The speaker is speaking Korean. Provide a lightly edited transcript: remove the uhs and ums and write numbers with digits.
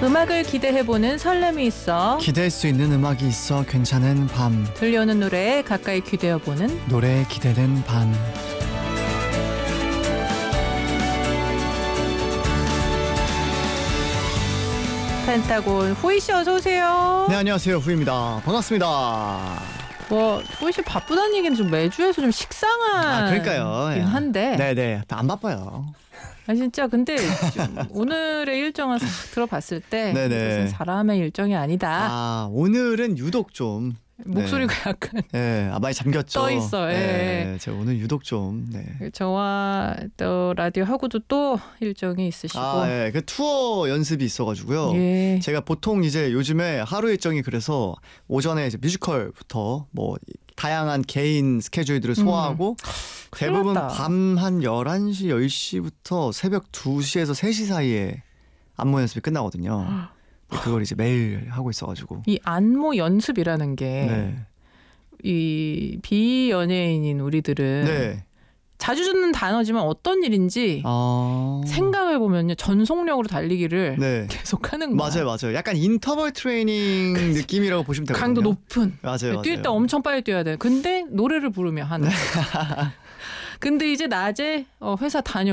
음악을 기대해보는 설렘이 있어. 기댈 수 있는 음악이 있어 괜찮은 밤. 들려오는 노래에 가까이 귀대어보는 노래에 기대는 밤. 펜타곤 후이씨 어서오세요. 네, 안녕하세요. 후입니다. 반갑습니다. 후이씨 바쁘다는 얘기는 좀 매주 해서 좀 식상한 그러니까요. 한데 네네. 안 바빠요. 진짜 근데 좀 오늘의 일정을 싹 들어봤을 때 네네. 이것은 사람의 일정이 아니다. 오늘은 유독 좀 목소리가 약간 많이 잠겼죠. 떠 있어. 네, 제가 오늘 유독 좀 저와 또 라디오 하고도 또 일정이 있으시고 그 투어 연습이 있어가지고요. 예. 제가 보통 이제 요즘에 하루 일정이 그래서 오전에 이제 뮤지컬부터 뭐 다양한 개인 스케줄들을 소화하고 대부분 났다. 밤 한 11시, 10시부터 새벽 2시에서 3시 사이에 안무 연습이 끝나거든요. 그걸 이제 매일 하고 있어가지고. 이 안무 연습이라는 게 이 비연예인인 우리들은 자주 듣는 단어지만 어떤 일인지 생각을 보면요 전속력으로 달리기를 계속하는 거야. 맞아요. 약간 인터벌 트레이닝 느낌이라고 보시면 되거든요. 강도 높은. 맞아요. 뛸 때 엄청 빨리 뛰어야 돼. 근데 노래를 부르며 하는. 근데 이제 낮에 회사